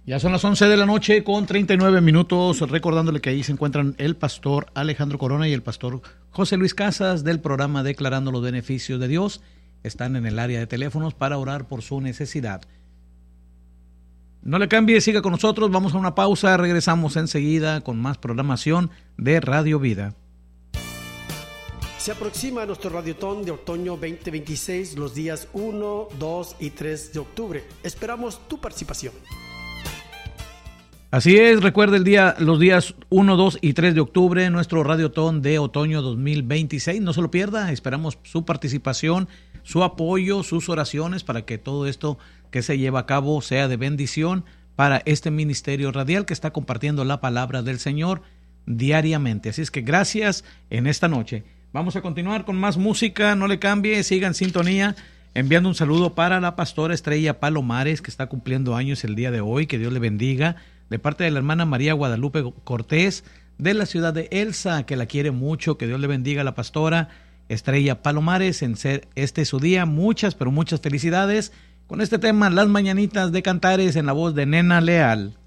Ya son las 11 de la noche con 39 minutos, recordándole que ahí se encuentran el pastor Alejandro Corona y el pastor José Luis Casas del programa Declarando los Beneficios de Dios. Están en el área de teléfonos para orar por su necesidad. No le cambie, siga con nosotros, vamos a una pausa, regresamos enseguida con más programación de Radio Vida. Se aproxima nuestro Radiotón de Otoño 2026 los días 1, 2 y 3 de octubre. Esperamos tu participación. Así es, recuerde los días 1, 2 y 3 de octubre, nuestro Radiotón de Otoño 2026. No se lo pierda, esperamos su participación, su apoyo, sus oraciones para que todo esto que se lleva a cabo sea de bendición para este ministerio radial que está compartiendo la palabra del Señor diariamente. Así es que gracias en esta noche. Vamos a continuar con más música, no le cambie, siga en sintonía. Enviando un saludo para la pastora Estrella Palomares, que está cumpliendo años el día de hoy, que Dios le bendiga. De parte de la hermana María Guadalupe Cortés, de la ciudad de Elsa, que la quiere mucho, que Dios le bendiga a la pastora Estrella Palomares en ser su día. Muchas, pero muchas felicidades con este tema, Las Mañanitas de Cantares, en la voz de Nena Leal.